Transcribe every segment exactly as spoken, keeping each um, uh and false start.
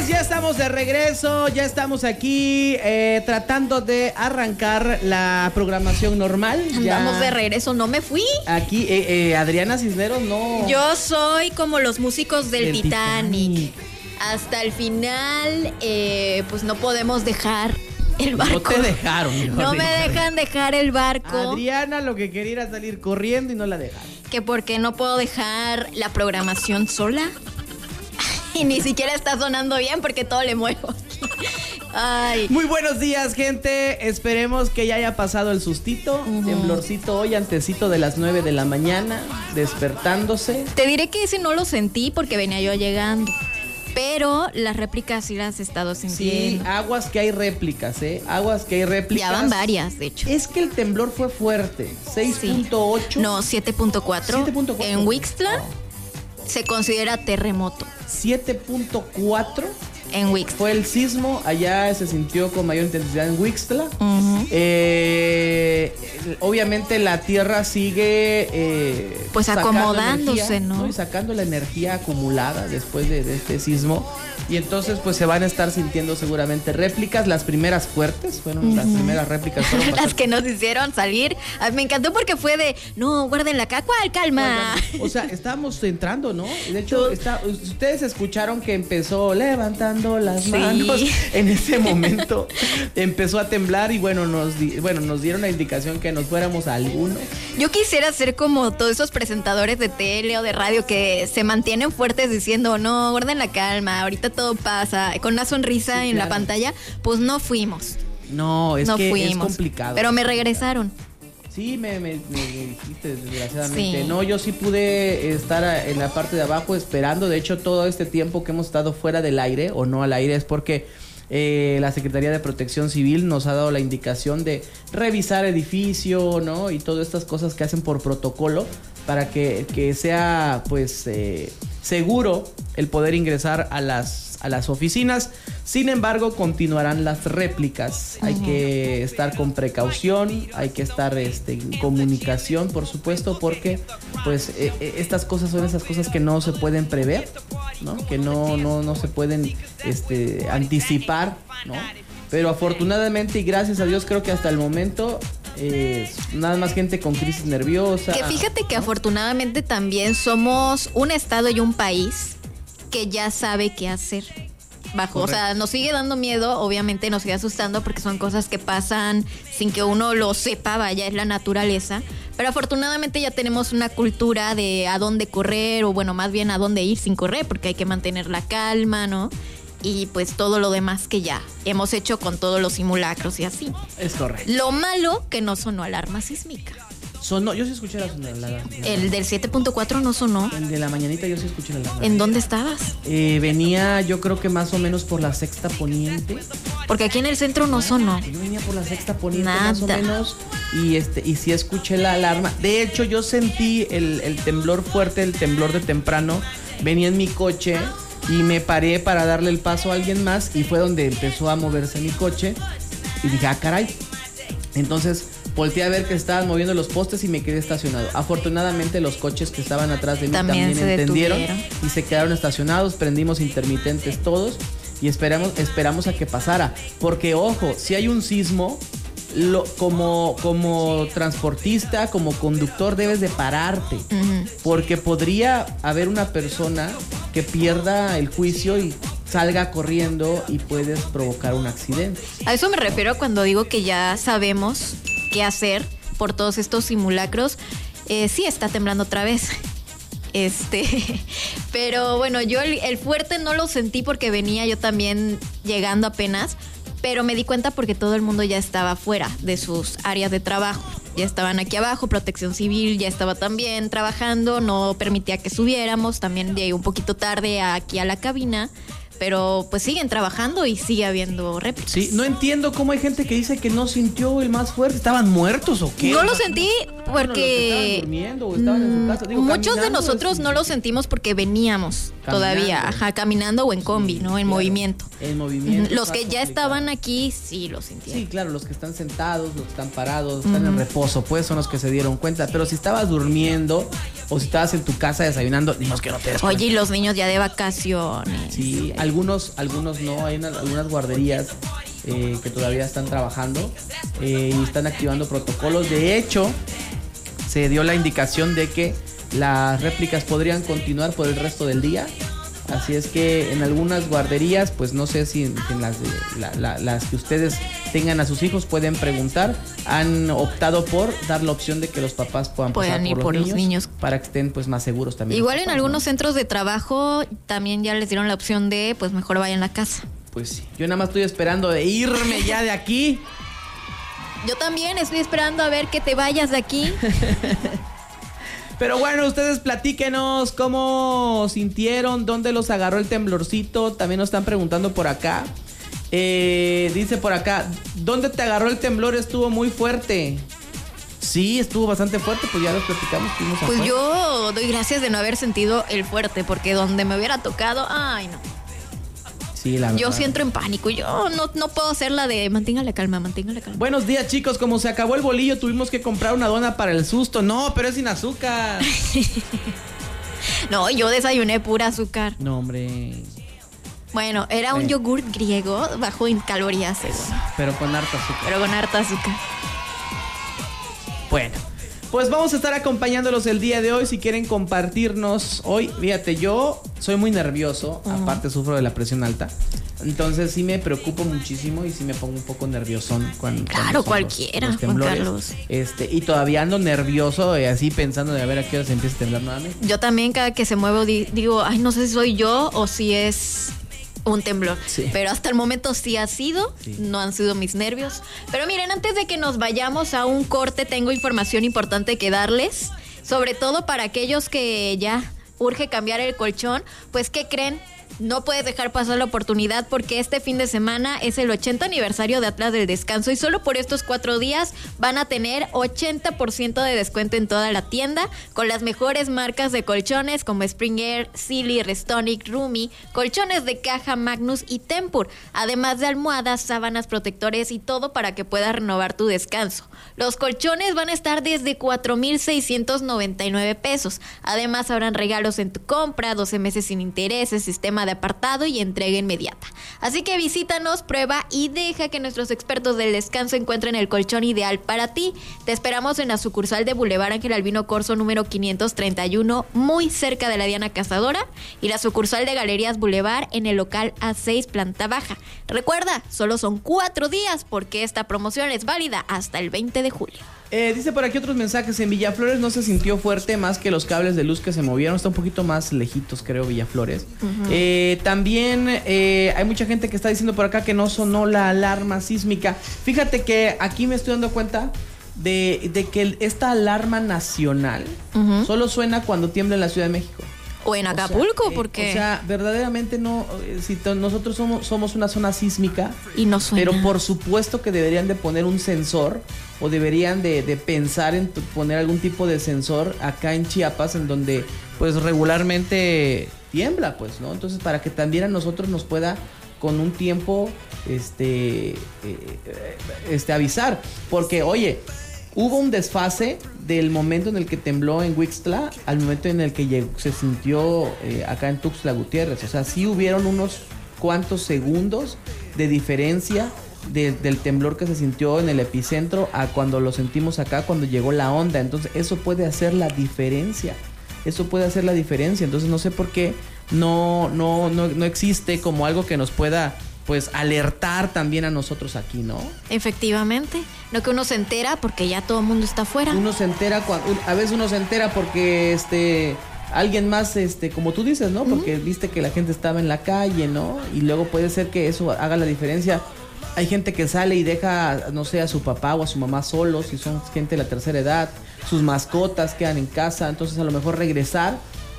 Pues ya estamos de regreso, ya estamos aquí eh, tratando de arrancar la programación normal. Andamos ya de regreso, no me fui. Aquí, eh, eh, Adriana Cisneros, no. Yo soy como los músicos del El Titanic. Titanic. Hasta el final, eh, pues no podemos dejar el barco. No te dejaron. mejor No me dicho. dejan dejar el barco. Adriana lo que quería era salir corriendo y no la dejaron. Que porque no puedo dejar la programación sola. Y ni siquiera está sonando bien porque todo le muevo aquí. Ay. Muy buenos días, gente. Esperemos que ya haya pasado el sustito. Uh-huh. Temblorcito hoy, antecito de las nueve de la mañana, despertándose. Te diré que ese no lo sentí porque venía yo llegando. Pero las réplicas sí las he estado sintiendo. Sí, aguas que hay réplicas, ¿eh? Aguas que hay réplicas. Ya van varias, de hecho. Es que el temblor fue fuerte. seis punto ocho. Sí. No, siete punto cuatro. En Wixtla oh. se considera terremoto. siete punto cuatro. En Wixtla. Fue el sismo, allá se sintió con mayor intensidad en Wixtla. Uh-huh. Eh, obviamente la tierra sigue eh, pues acomodándose, energía, ¿no? ¿no? Y sacando la energía acumulada después de, de este sismo. Y entonces pues se van a estar sintiendo seguramente réplicas. Las primeras fuertes fueron uh-huh. las primeras réplicas. Fueron las bastante... que nos hicieron salir. Me encantó porque fue de, no, guárdenla acá, ¿cuál? Calma. O sea, estábamos entrando, ¿no? De hecho, está, ustedes escucharon que empezó levantando las manos. Sí. En ese momento empezó a temblar y bueno nos, di, bueno, nos dieron la indicación que nos fuéramos a alguno. Yo quisiera ser como todos esos presentadores de tele o de radio que se mantienen fuertes diciendo, no, guarden la calma, ahorita todo pasa, con una sonrisa sí, en claro. la pantalla. Pues no fuimos. No, es no que fuimos, es complicado. Pero me regresaron. Sí, me, me, me, me dijiste desgraciadamente. Sí. No, yo sí pude estar en la parte de abajo esperando. De hecho, todo este tiempo que hemos estado fuera del aire o no al aire es porque eh, la Secretaría de Protección Civil nos ha dado la indicación de revisar edificio, ¿no? Y todas estas cosas que hacen por protocolo para que, que sea, pues, eh, seguro el poder ingresar a las, a las oficinas. Sin embargo, continuarán las réplicas. Uh-huh. Hay que estar con precaución, hay que estar este, en comunicación, por supuesto, porque pues eh, estas cosas son esas cosas que no se pueden prever, ¿no? Que no, no, no se pueden este, anticipar, ¿no? Pero afortunadamente y gracias a Dios creo que hasta el momento eh, nada más gente con crisis nerviosa. Que fíjate que afortunadamente también somos un estado y un país que ya sabe qué hacer. Bajo, correcto. O sea, nos sigue dando miedo, obviamente nos sigue asustando porque son cosas que pasan sin que uno lo sepa, vaya, es la naturaleza. Pero afortunadamente ya tenemos una cultura de a dónde correr, o bueno, más bien a dónde ir sin correr, porque hay que mantener la calma, ¿no? Y pues todo lo demás que ya hemos hecho con todos los simulacros y así. Es correcto. Lo malo que no sonó alarma sísmica. Sonó, yo sí escuché la, la, la, la El del siete punto cuatro no sonó. El de la mañanita yo sí escuché la alarma. ¿En dónde estabas? Eh, venía yo creo que más o menos por la Sexta Poniente. Porque aquí en el centro no sonó. Yo venía por la Sexta Poniente Nada. más o menos. Y este y sí escuché la alarma. De hecho yo sentí el, el temblor fuerte, el temblor de temprano. Venía en mi coche y me paré para darle el paso a alguien más. Y fue donde empezó a moverse mi coche. Y dije, ah, caray. Entonces volteé a ver que estaban moviendo los postes y me quedé estacionado. Afortunadamente los coches que estaban atrás de mí también, también se entendieron detuvieron. Y se quedaron estacionados, prendimos intermitentes todos y esperamos, esperamos a que pasara. Porque ojo, si hay un sismo, lo, como, como transportista, como conductor debes de pararte. Uh-huh. Porque podría haber una persona que pierda el juicio y salga corriendo y puedes provocar un accidente. A eso me refiero cuando digo que ya sabemos qué hacer por todos estos simulacros. Eh, sí está temblando otra vez. Este, pero bueno, yo el, el fuerte no lo sentí porque venía yo también llegando apenas, pero me di cuenta porque todo el mundo ya estaba fuera de sus áreas de trabajo. Ya estaban aquí abajo, Protección Civil ya estaba también trabajando, no permitía que subiéramos, también llegué un poquito tarde aquí a la cabina. Pero pues siguen trabajando y sigue habiendo réplicas. Sí, no entiendo cómo hay gente que dice que no sintió el más fuerte. ¿Estaban muertos o qué? No lo sentí porque... Bueno, estaban durmiendo o estaban en su casa. Digo, muchos de nosotros no lo sentimos porque veníamos caminando. Todavía, ajá, caminando o en combi, sí, ¿no? En claro, movimiento. En movimiento. Los que ya estaban aquí sí lo sintieron. Sí, claro, los que están sentados, los que están parados, están uh-huh. en reposo, pues son los que se dieron cuenta. Pero si estabas durmiendo, o si estabas en tu casa desayunando, dimos que no te des cuenta. Oye, y los niños ya de vacaciones. Sí, algunos, algunos no, hay una, algunas guarderías eh, que todavía están trabajando eh, y están activando protocolos. De hecho, se dio la indicación de que las réplicas podrían continuar por el resto del día. Así es que en algunas guarderías, pues no sé si en, en las, de, la, la, las que ustedes tengan a sus hijos pueden preguntar, han optado por dar la opción de que los papás puedan Puedan pasar ir por, por los, los niños, niños para que estén pues más seguros también. Igual papás, en algunos ¿no? centros de trabajo también ya les dieron la opción de pues mejor vayan a la casa. Pues sí, yo nada más estoy esperando de irme ya de aquí. Yo también estoy esperando a ver que te vayas de aquí. Pero bueno, ustedes platíquenos cómo sintieron, dónde los agarró el temblorcito. También nos están preguntando por acá. Eh, dice por acá, ¿dónde te agarró el temblor? Estuvo muy fuerte. Sí, estuvo bastante fuerte, pues ya los platicamos. Pues afuera. Yo doy gracias de no haber sentido el fuerte, porque donde me hubiera tocado, ay no. Sí, la yo sí entro en pánico. Yo no, no puedo hacer la de mantenga la calma, mantenga la calma. Buenos días, chicos. Como se acabó el bolillo, tuvimos que comprar una dona para el susto. No, pero es sin azúcar. No, yo desayuné pura azúcar. No, hombre. Bueno, era un eh. yogurt griego bajo en calorías, según. Pero con harta azúcar. Pero con harta azúcar. Bueno, pues vamos a estar acompañándolos el día de hoy. Si quieren compartirnos hoy, fíjate, yo soy muy nervioso, uh-huh. aparte sufro de la presión alta. Entonces sí me preocupo muchísimo y sí me pongo un poco nerviosón cuando, claro, cuando cualquiera, los, los temblores. Juan Carlos. Este, y todavía ando nervioso y así pensando de a ver a qué hora se empieza a temblar nuevamente. Yo también cada que se muevo digo, ay, no sé si soy yo o si es un temblor, sí. Pero hasta el momento sí ha sido, sí. No han sido mis nervios. Pero miren, antes de que nos vayamos a un corte, tengo información importante que darles, sobre todo para aquellos que ya urge cambiar el colchón. Pues, ¿qué creen? No puedes dejar pasar la oportunidad porque este fin de semana es el ochenta aniversario de Atlas del Descanso y solo por estos cuatro días van a tener ochenta por ciento de descuento en toda la tienda con las mejores marcas de colchones como Springer, Sealy, Restonic, Rumi, colchones de caja Magnus y Tempur, además de almohadas, sábanas, protectores y todo para que puedas renovar tu descanso. Los colchones van a estar desde cuatro mil seiscientos noventa y nueve pesos. Además habrán regalos en tu compra, doce meses sin intereses, sistema de apartado y entrega inmediata. Así que visítanos, prueba y deja que nuestros expertos del descanso encuentren el colchón ideal para ti. Te esperamos en la sucursal de Boulevard Ángel Albino Corzo número quinientos treinta y uno, muy cerca de la Diana Cazadora, y la sucursal de Galerías Boulevard en el local A seis, planta baja. Recuerda, solo son cuatro días porque esta promoción es válida hasta el veinte de julio. Eh, dice por aquí otros mensajes. En Villaflores no se sintió fuerte más que los cables de luz que se movieron. Está un poquito más lejitos, creo, Villaflores. Uh-huh. Eh, también eh, hay mucha gente que está diciendo por acá que no sonó la alarma sísmica. Fíjate que aquí me estoy dando cuenta de, de que esta alarma nacional uh-huh. solo suena cuando tiembla en la Ciudad de México. O en Acapulco, o sea, eh, porque... O sea, verdaderamente no... Si to, nosotros somos, somos una zona sísmica... Y no suena. Pero por supuesto que deberían de poner un sensor... O deberían de, de pensar en poner algún tipo de sensor acá en Chiapas... En donde, pues, regularmente tiembla, pues, ¿no? Entonces, para que también a nosotros nos pueda... Con un tiempo, este... Eh, este, avisar. Porque, oye... Hubo un desfase del momento en el que tembló en Huixtla al momento en el que llegó, se sintió eh, acá en Tuxtla Gutiérrez. O sea, sí hubieron unos cuantos segundos de diferencia de, del temblor que se sintió en el epicentro a cuando lo sentimos acá, cuando llegó la onda. Entonces, eso puede hacer la diferencia. Eso puede hacer la diferencia. Entonces, no sé por qué no, no, no, no existe como algo que nos pueda... pues alertar también a nosotros aquí, ¿no? Efectivamente, no que uno se entera porque ya todo el mundo está afuera. Uno se entera, cuando, a veces uno se entera porque este alguien más, este como tú dices, ¿no? Porque uh-huh. viste que la gente estaba en la calle, ¿no? Y luego puede ser que eso haga la diferencia. Hay gente que sale y deja, no sé, a su papá o a su mamá solos, si son gente de la tercera edad, sus mascotas quedan en casa, entonces a lo mejor regresar...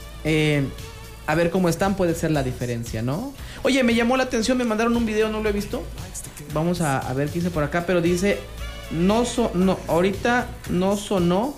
Eh, a ver cómo están puede ser la diferencia, ¿no? Oye, me llamó la atención, me mandaron un video, no lo he visto. Vamos a, a ver qué dice por acá, pero dice, no so, no, ahorita no sonó.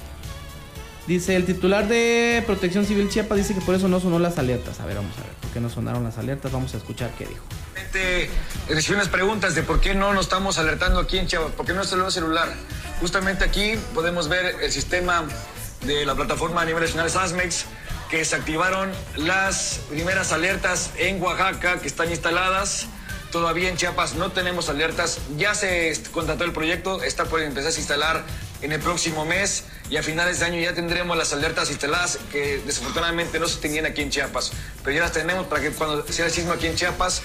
Dice, el titular de Protección Civil Chiapas dice que por eso no sonó las alertas. A ver, vamos a ver, ¿por qué no sonaron las alertas? Vamos a escuchar qué dijo. Recibí unas preguntas de por qué no nos estamos alertando aquí en Chiapas, por qué no está el celular. Justamente aquí podemos ver el sistema de la plataforma a nivel nacional SASMEX, que se activaron las primeras alertas en Oaxaca que están instaladas. Todavía en Chiapas no tenemos alertas. Ya se contrató el proyecto, está por empezar a instalar en el próximo mes y a finales de año ya tendremos las alertas instaladas que desafortunadamente no se tenían aquí en Chiapas. Pero ya las tenemos para que cuando sea el sismo aquí en Chiapas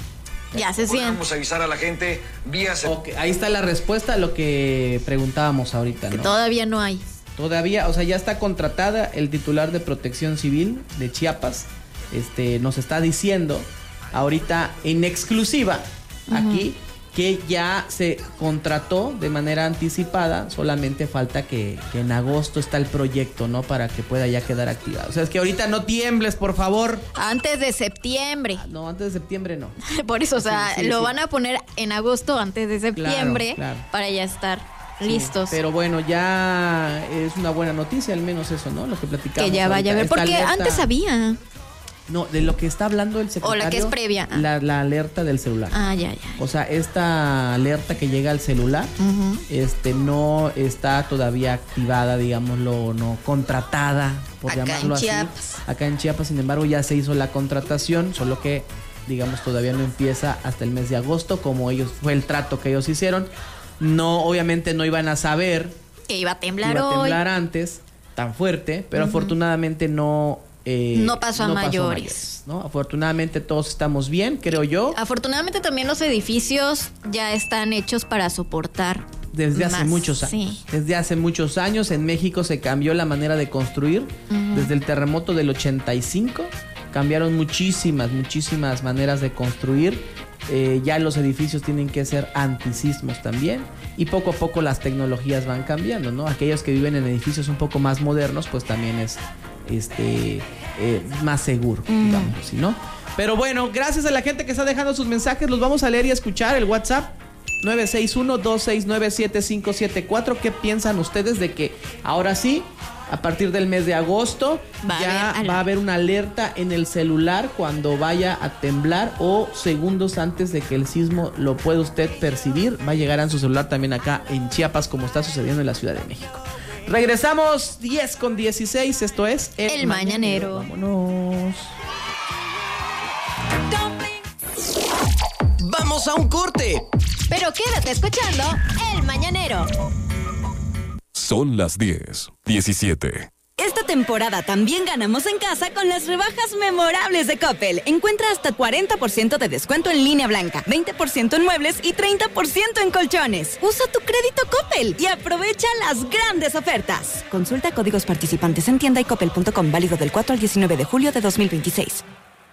ya se siente. Vamos a avisar a la gente vía... Okay, ahí está la respuesta a lo que preguntábamos ahorita, ¿no? Que todavía no hay. Todavía, o sea, ya está contratada. El titular de Protección Civil de Chiapas este, nos está diciendo ahorita en exclusiva uh-huh. aquí que ya se contrató de manera anticipada. Solamente falta que, que en agosto está el proyecto, ¿no? Para que pueda ya quedar activado. O sea, es que ahorita no tiembles, por favor. Antes de septiembre. Ah, no, antes de septiembre no. Por eso, o sea, sí, sí, lo sí. van a poner en agosto antes de septiembre, claro, claro. para ya estar sí, listos. Pero bueno, ya es una buena noticia, al menos eso, ¿no? Lo que platicamos. Que ya vaya a ver, porque alerta... antes había... No, de lo que está hablando el secretario. O la que es previa. Ah. La, la alerta del celular. Ah, ya, ya. O sea, esta alerta que llega al celular, uh-huh. este, no está todavía activada, digámoslo, no contratada, por acá llamarlo en así. Chiapas. Acá en Chiapas, sin embargo, ya se hizo la contratación, solo que, digamos, todavía no empieza hasta el mes de agosto, como ellos, fue el trato que ellos hicieron. No, obviamente no iban a saber que iba a temblar que iba a temblar hoy. antes, tan fuerte, pero uh-huh. afortunadamente no... Eh, no pasó a no mayores. Pasó a mayores, ¿no? Afortunadamente todos estamos bien, creo yo. Afortunadamente también los edificios ya están hechos para soportar. Desde hace más, muchos años. Sí. Desde hace muchos años en México se cambió la manera de construir. Uh-huh. Desde el terremoto del ochenta y cinco cambiaron muchísimas, muchísimas maneras de construir. Eh, ya los edificios tienen que ser antisismos también. Y poco a poco las tecnologías van cambiando, ¿no? Aquellos que viven en edificios un poco más modernos, pues también es este eh, más seguro, mm. digamos así, ¿no? Pero bueno, gracias a la gente que está dejando sus mensajes, los vamos a leer y a escuchar. El WhatsApp nueve seis uno, dos seis nueve, siete cinco siete cuatro. ¿Qué piensan ustedes de que ahora sí, a partir del mes de agosto, va ya a va a haber una alerta en el celular cuando vaya a temblar o segundos antes de que el sismo lo pueda usted percibir? Va a llegar a su celular también acá en Chiapas, como está sucediendo en la Ciudad de México. Regresamos diez con dieciséis, esto es El, el Mañanero. Vámonos. Vamos a un corte. Pero quédate escuchando El Mañanero. Son las diez, diecisiete. Esta temporada también ganamos en casa con las rebajas memorables de Coppel. Encuentra hasta cuarenta por ciento de descuento en línea blanca, veinte por ciento en muebles y treinta por ciento en colchones. Usa tu crédito Coppel y aprovecha las grandes ofertas. Consulta códigos participantes en tienda y coppel punto com, válido del cuatro al diecinueve de julio de dos mil veintiséis.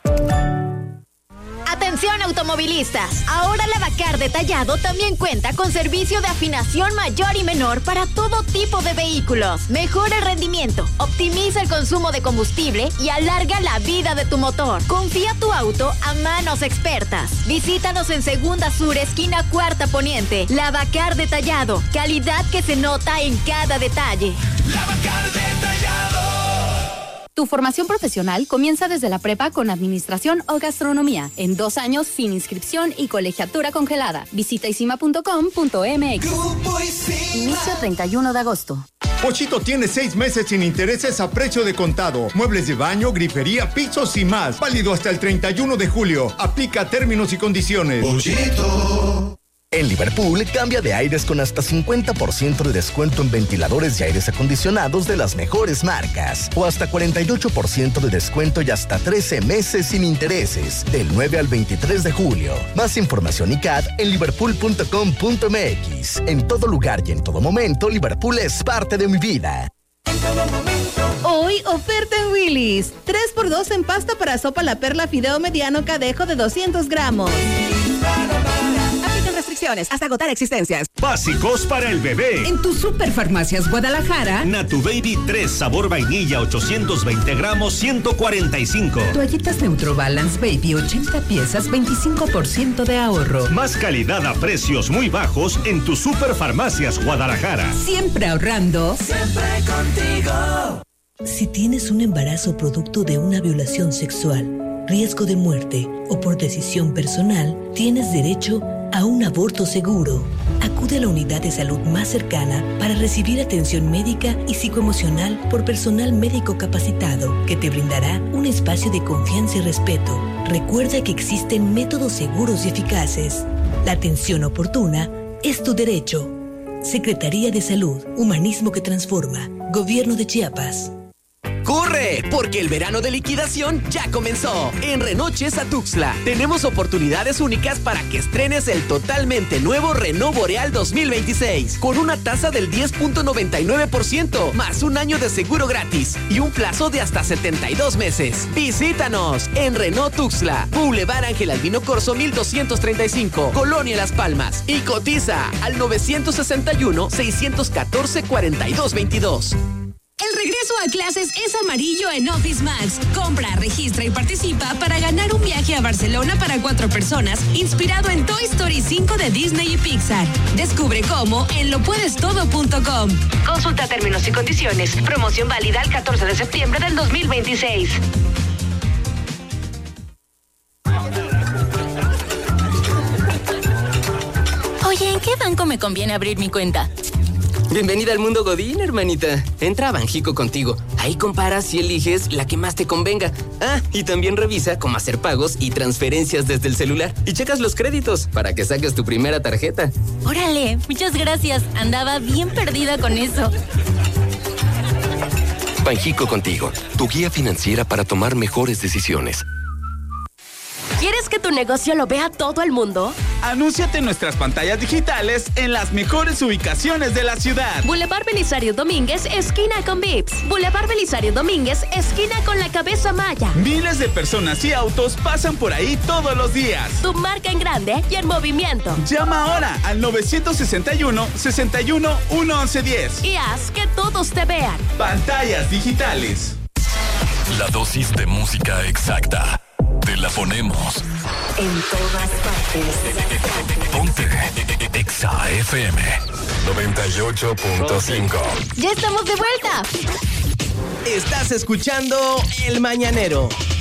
Atención automovilistas, ahora la Bacar Detallado también cuenta con servicio de afinación mayor y menor para todo tipo de vehículos. Mejora el rendimiento, optimiza el consumo de combustible y alarga la vida de tu motor. Confía tu auto a manos expertas. Visítanos en Segunda Sur, esquina Cuarta Poniente. La Bacar Detallado, calidad que se nota en cada detalle. La Bacar Detallado. Tu formación profesional comienza desde la prepa con administración o gastronomía. En dos años sin inscripción y colegiatura congelada. Visita isima punto com punto m x. Inicio treinta y uno de agosto. Pochito tiene seis meses sin intereses a precio de contado. Muebles de baño, grifería, pisos y más. Válido hasta el treinta y uno de julio. Aplica términos y condiciones. Pochito. En Liverpool, cambia de aires con hasta cincuenta por ciento de descuento en ventiladores y aires acondicionados de las mejores marcas. O hasta cuarenta y ocho por ciento de descuento y hasta trece meses sin intereses. Del nueve al veintitrés de julio. Más información y C A D en liverpool punto com punto m x. En todo lugar y en todo momento, Liverpool es parte de mi vida. En todo momento. Hoy, oferta en Willy's. tres por dos en pasta para sopa La Perla Fideo Mediano Cadejo de doscientos gramos. Aplican restricciones hasta agotar existencias. Básicos para el bebé. En tu Superfarmacias Guadalajara. Natu Baby tres sabor vainilla ochocientos veinte gramos ciento cuarenta y cinco. Toallitas Neutrobalance Baby ochenta piezas veinticinco por ciento de ahorro. Más calidad a precios muy bajos en tu Superfarmacias Guadalajara. Siempre ahorrando. Siempre contigo. Si tienes un embarazo producto de una violación sexual, riesgo de muerte o por decisión personal, tienes derecho a un aborto seguro. Acude a la unidad de salud más cercana para recibir atención médica y psicoemocional por personal médico capacitado que te brindará un espacio de confianza y respeto. Recuerda que existen métodos seguros y eficaces. La atención oportuna es tu derecho. Secretaría de Salud, Humanismo que Transforma, Gobierno de Chiapas. ¡Corre! Porque el verano de liquidación ya comenzó. En Renault Chesa Tuxtla tenemos oportunidades únicas para que estrenes el totalmente nuevo Renault Boreal dos mil veintiséis con una tasa del diez punto noventa y nueve por ciento más un año de seguro gratis y un plazo de hasta setenta y dos meses. Visítanos en Renault Tuxtla, Boulevard Ángel Albino Corzo mil doscientos treinta y cinco, Colonia Las Palmas, y cotiza al nueve seis uno, seis uno cuatro, cuatro dos dos dos. El regreso a clases es amarillo en Office Max. Compra, registra y participa para ganar un viaje a Barcelona para cuatro personas inspirado en Toy Story cinco de Disney y Pixar. Descubre cómo en lo puedes todo punto com. Consulta términos y condiciones. Promoción válida el catorce de septiembre del dos mil veintiséis. Oye, ¿en qué banco me conviene abrir mi cuenta? Bienvenida al mundo Godín, hermanita. Entra a Banjico Contigo. Ahí comparas y eliges la que más te convenga. Ah, y también revisa cómo hacer pagos y transferencias desde el celular. Y checas los créditos para que saques tu primera tarjeta. Órale, muchas gracias. Andaba bien perdida con eso. Banjico Contigo, tu guía financiera para tomar mejores decisiones. ¿Quieres que tu negocio lo vea todo el mundo? Anúnciate en nuestras pantallas digitales en las mejores ubicaciones de la ciudad. Boulevard Belisario Domínguez, esquina con Vips. Boulevard Belisario Domínguez, esquina con la Cabeza Maya. Miles de personas y autos pasan por ahí todos los días. Tu marca en grande y en movimiento. Llama ahora al nueve seis uno, seis uno, uno once diez. Y haz que todos te vean. Pantallas digitales. La dosis de música exacta. Te la ponemos en todas partes. Ponte Exa F M noventa y ocho punto cinco. ¡Ya estamos de vuelta! Estás escuchando El Mañanero.